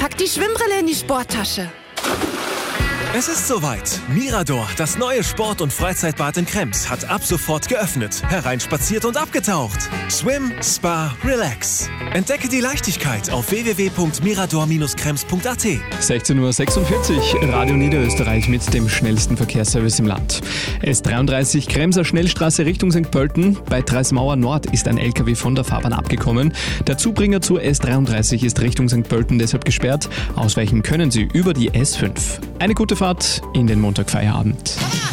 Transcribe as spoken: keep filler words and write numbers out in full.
Pack die Schwimmbrille in die Sporttasche. Es ist soweit. Mirador, das neue Sport- und Freizeitbad in Krems, hat ab sofort geöffnet, hereinspaziert und abgetaucht. Swim, Spa, Relax. Entdecke die Leichtigkeit auf w w w punkt mirador Bindestrich krems punkt a t. sechzehn Uhr sechsundvierzig, Radio Niederösterreich mit dem schnellsten Verkehrsservice im Land. S dreiunddreißig Kremser Schnellstraße Richtung Sankt Pölten. Bei Dreismauer Nord ist ein L K W von der Fahrbahn abgekommen. Der Zubringer zur S dreiunddreißig ist Richtung Sankt Pölten deshalb gesperrt. Ausweichen können Sie über die S fünf. Eine gute Fahrt in den Montagfeierabend.